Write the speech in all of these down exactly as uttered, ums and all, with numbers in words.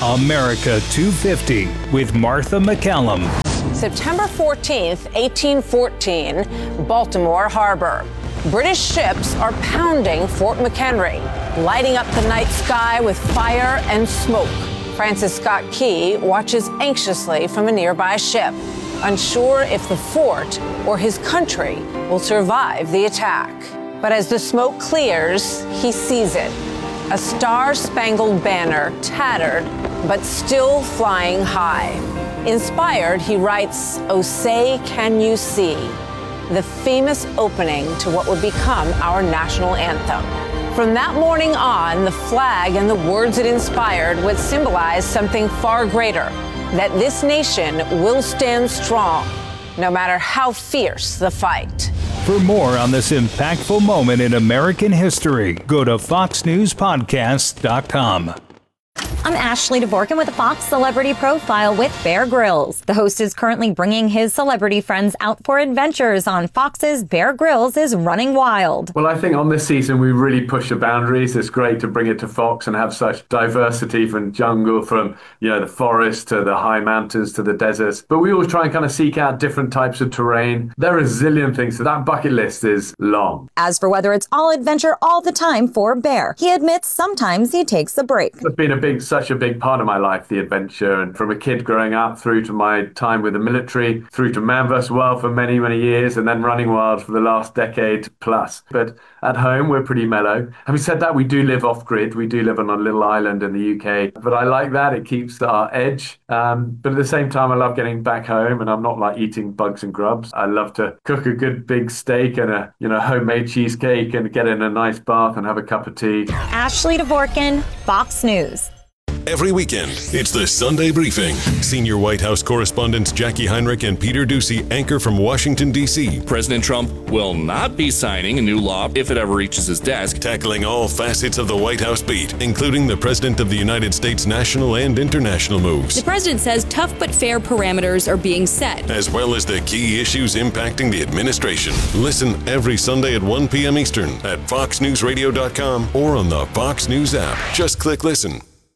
America two fifty with Martha McCallum. September fourteenth, eighteen fourteen, Baltimore Harbor. British ships are pounding Fort McHenry, lighting up the night sky with fire and smoke. Francis Scott Key watches anxiously from a nearby ship, unsure if the fort or his country will survive the attack. But as the smoke clears, he sees it. A star-spangled banner, tattered, but still flying high. Inspired, he writes, "Oh, say, can you see?" the famous opening to what would become our national anthem. From that morning on, the flag and the words it inspired would symbolize something far greater, that this nation will stand strong, no matter how fierce the fight. For more on this impactful moment in American history, go to fox news podcast dot com. I'm Ashley DeVorkin with a Fox Celebrity Profile with Bear Grylls. The host is currently bringing his celebrity friends out for adventures on Fox's Bear Grylls is Running Wild. Well, I think on this season we really push the boundaries. It's great to bring it to Fox and have such diversity from jungle, from, you know, the forest to the high mountains to the deserts. But we always try and kind of seek out different types of terrain. There are a zillion things, so that bucket list is long. As for whether it's all adventure all the time for Bear, he admits sometimes he takes a break. It's been a big, such a big part of my life, the adventure, and from a kid growing up through to my time with the military, through to Man versus. Wild for many, many years, and then Running Wild for the last decade plus. But at home, we're pretty mellow. Having said that, we do live off-grid. We do live on a little island in the U K, but I like that. It keeps our edge. Um, but at the same time, I love getting back home, and I'm not like eating bugs and grubs. I love to cook a good big steak and a, you know, homemade cheesecake and get in a nice bath and have a cup of tea. Ashley DeVorkin, Fox News. Every weekend, it's the Sunday Briefing. Senior White House correspondents Jackie Heinrich and Peter Doocy anchor from Washington, D C President Trump will not be signing a new law if it ever reaches his desk. Tackling all facets of the White House beat, including the President of the United States' national and international moves. The president says tough but fair parameters are being set, as well as the key issues impacting the administration. Listen every Sunday at one p.m. Eastern at fox news radio dot com or on the Fox News app. Just click listen.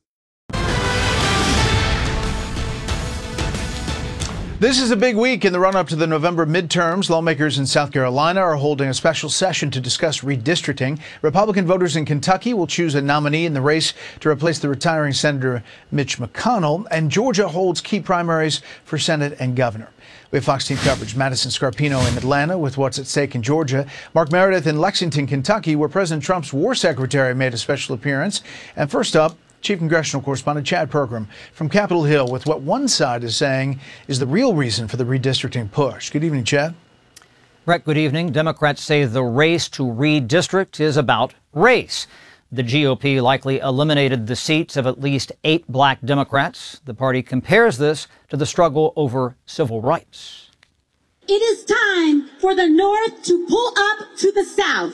This is a big week in the run-up to the November midterms. Lawmakers in South Carolina are holding a special session to discuss redistricting. Republican voters in Kentucky will choose a nominee in the race to replace the retiring Senator Mitch McConnell. And Georgia holds key primaries for Senate and governor. We have Fox Team coverage. Madison Scarpino in Atlanta with what's at stake in Georgia. Mark Meredith in Lexington, Kentucky, where President Trump's war secretary made a special appearance. And first up, Chief Congressional Correspondent Chad Pergram from Capitol Hill with what one side is saying is the real reason for the redistricting push. Good evening, Chad. Brett, good evening. Democrats say the race to redistrict is about race. The G O P likely eliminated the seats of at least eight black Democrats. The party compares this to the struggle over civil rights. It is time for the North to pull up to the South.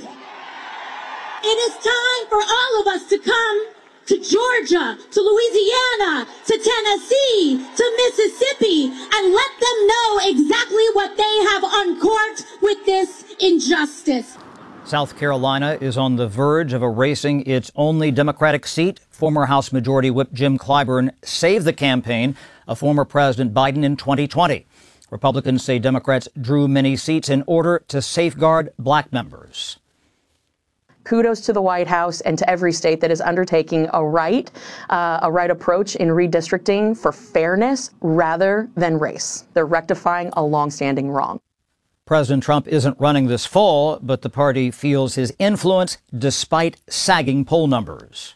It is time for all of us to come to Georgia, to Louisiana, to Tennessee, to Mississippi, and let them know exactly what they have uncorked with this injustice. South Carolina is on the verge of erasing its only Democratic seat. Former House Majority Whip Jim Clyburn saved the campaign of former President Biden in twenty twenty. Republicans say Democrats drew many seats in order to safeguard black members. Kudos to the White House and to every state that is undertaking a right, uh, a right approach in redistricting for fairness rather than race. They're rectifying a longstanding wrong. President Trump isn't running this fall, but the party feels his influence despite sagging poll numbers.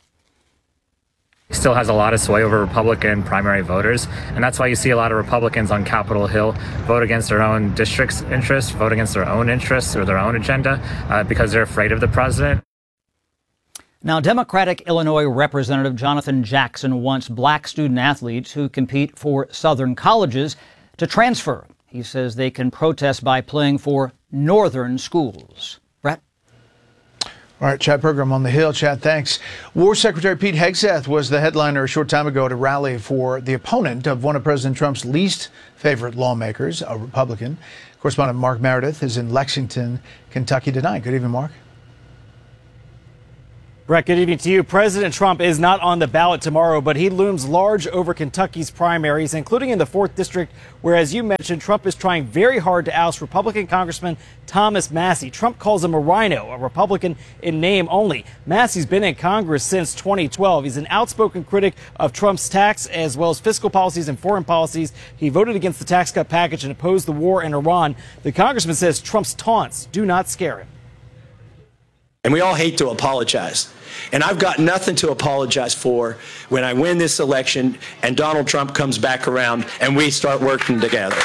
He still has a lot of sway over Republican primary voters, and that's why you see a lot of Republicans on Capitol Hill vote against their own district's interests, vote against their own interests or their own agenda, uh, because they're afraid of the president. Now, Democratic Illinois Representative Jonathan Jackson wants black student athletes who compete for Southern colleges to transfer. He says they can protest by playing for Northern schools. Brett? All right, Chad Pergram on the Hill. Chad, thanks. War Secretary Pete Hegseth was the headliner a short time ago at a rally for the opponent of one of President Trump's least favorite lawmakers, a Republican. Correspondent Mark Meredith is in Lexington, Kentucky tonight. Good evening, Mark. Brett, good evening to you. President Trump is not on the ballot tomorrow, but he looms large over Kentucky's primaries, including in the fourth District, where, as you mentioned, Trump is trying very hard to oust Republican Congressman Thomas Massie. Trump calls him a rhino, a Republican in name only. Massie's been in Congress since twenty twelve. He's an outspoken critic of Trump's tax as well as fiscal policies and foreign policies. He voted against the tax cut package and opposed the war in Iran. The congressman says Trump's taunts do not scare him. And we all hate to apologize. And I've got nothing to apologize for when I win this election and Donald Trump comes back around and we start working together.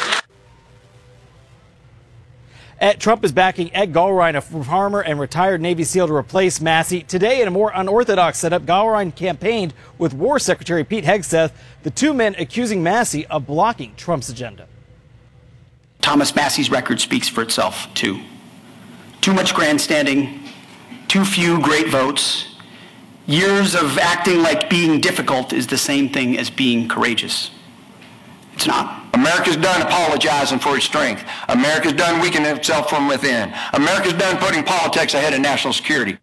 Ed, Trump is backing Ed Gallrein, a farmer and retired Navy SEAL, to replace Massie. Today, in a more unorthodox setup, Gallrein campaigned with War Secretary Pete Hegseth, the two men accusing Massie of blocking Trump's agenda. Thomas Massie's record speaks for itself, too. Too much grandstanding, too few great votes. Years of acting like being difficult is the same thing as being courageous. It's not. America's done apologizing for its strength. America's done weakening itself from within. America's done putting politics ahead of national security.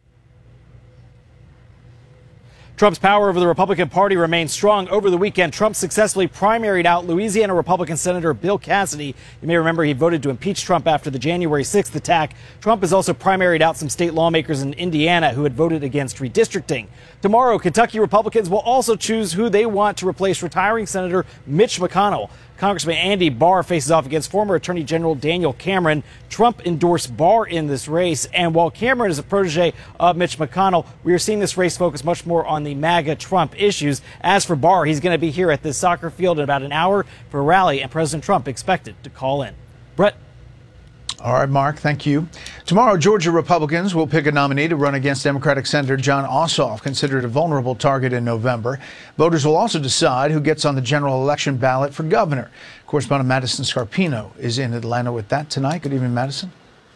Trump's power over the Republican Party remains strong. Over the weekend, Trump successfully primaried out Louisiana Republican Senator Bill Cassidy. You may remember he voted to impeach Trump after the January sixth attack. Trump has also primaried out some state lawmakers in Indiana who had voted against redistricting. Tomorrow, Kentucky Republicans will also choose who they want to replace retiring Senator Mitch McConnell. Congressman Andy Barr faces off against former Attorney General Daniel Cameron. Trump endorsed Barr in this race, and while Cameron is a protege of Mitch McConnell, we are seeing this race focus much more on the MAGA Trump issues. As for Barr, he's going to be here at this soccer field in about an hour for a rally, and President Trump expected to call in. Brett. All right, Mark, thank you. Tomorrow, Georgia Republicans will pick a nominee to run against Democratic Senator Jon Ossoff, considered a vulnerable target in November. Voters will also decide who gets on the general election ballot for governor. Correspondent Madison Scarpino is in Atlanta with that tonight. Good evening, Madison.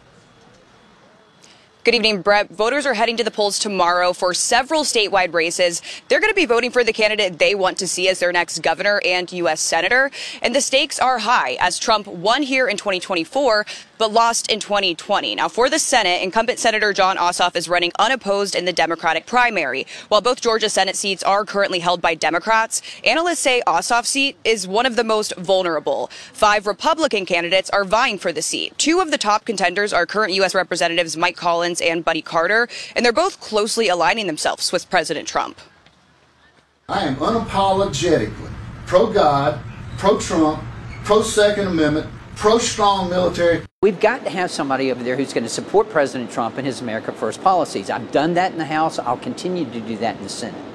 Good evening, Brett. Voters are heading to the polls tomorrow for several statewide races. They're going to be voting for the candidate they want to see as their next governor and U S senator. And the stakes are high as Trump won here in twenty twenty-four, but lost in twenty twenty. Now, for the Senate, incumbent Senator Jon Ossoff is running unopposed in the Democratic primary. While both Georgia Senate seats are currently held by Democrats, analysts say Ossoff's seat is one of the most vulnerable. Five Republican candidates are vying for the seat. Two of the top contenders are current U S Representatives Mike Collins and Buddy Carter, and they're both closely aligning themselves with President Trump. I am unapologetically pro-God, pro-Trump, pro-Second Amendment, pro-strong military. We've got to have somebody over there who's going to support President Trump and his America First policies. I've done that in the House. I'll continue to do that in the Senate.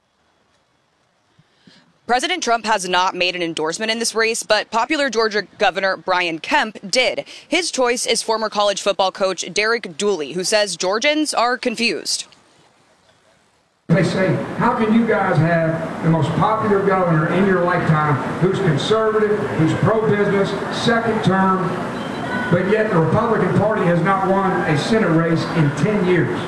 President Trump has not made an endorsement in this race, but popular Georgia Governor Brian Kemp did. His choice is former college football coach Derek Dooley, who says Georgians are confused. They say, how can you guys have the most popular governor in your lifetime who's conservative, who's pro-business, second term, but yet the Republican Party has not won a Senate race in ten years?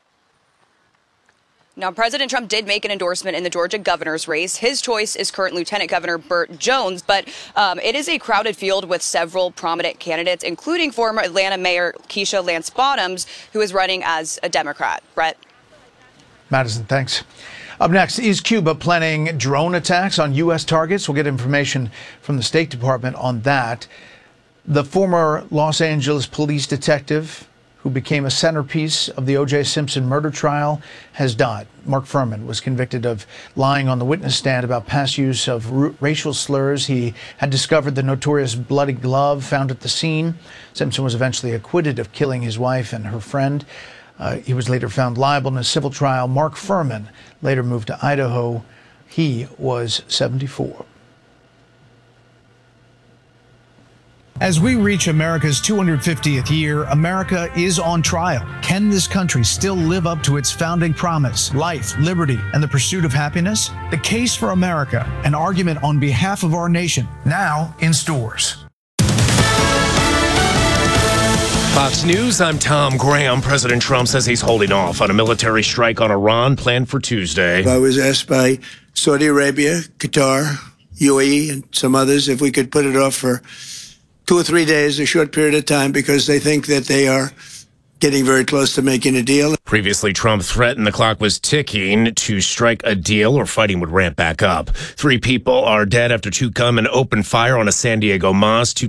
Now, President Trump did make an endorsement in the Georgia governor's race. His choice is current Lieutenant Governor Burt Jones, but um, it is a crowded field with several prominent candidates, including former Atlanta Mayor Keisha Lance Bottoms, who is running as a Democrat. Brett. Madison, thanks. Up next, is Cuba planning drone attacks on U S targets? We'll get information from the State Department on that. The former Los Angeles police detective who became a centerpiece of the O J Simpson murder trial has died. Mark Furman was convicted of lying on the witness stand about past use of r- racial slurs. He had discovered the notorious bloody glove found at the scene. Simpson was eventually acquitted of killing his wife and her friend. Uh, he was later found liable in a civil trial. Mark Furman later moved to Idaho. He was seventy-four. As we reach America's two hundred fiftieth year, America is on trial. Can this country still live up to its founding promise, life, liberty, and the pursuit of happiness? The Case for America, an argument on behalf of our nation, now in stores. Fox News, I'm Tom Graham. President Trump says he's holding off on a military strike on Iran planned for Tuesday. I was asked by Saudi Arabia, Qatar, U A E, and some others if we could put it off for two or three days, a short period of time, because they think that they are getting very close to making a deal. Previously, Trump threatened the clock was ticking to strike a deal or fighting would ramp back up. Three people are dead after two gunmen opened fire on a San Diego mosque. Two